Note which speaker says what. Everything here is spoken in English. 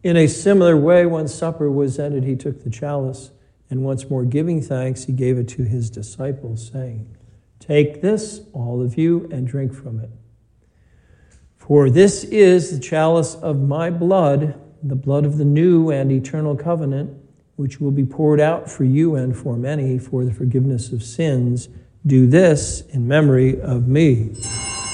Speaker 1: In a similar way, when supper was ended, he took the chalice, and once more giving thanks, he gave it to his disciples, saying, "Take this, all of you, and drink from it. For this is the chalice of my blood, the blood of the new and eternal covenant, which will be poured out for you and for many for the forgiveness of sins. Do this in memory of me."